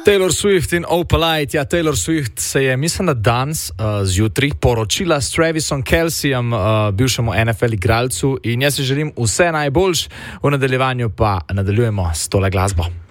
Taylor Swift in Opalite. Ja, Taylor Swift se je, mislim, da danes zjutraj poročila s Travisom Kelcejem, bivšemu NFL igralcu, in jaz si želim vse najboljš, v nadaljevanju pa nadaljujemo s tole glasbo.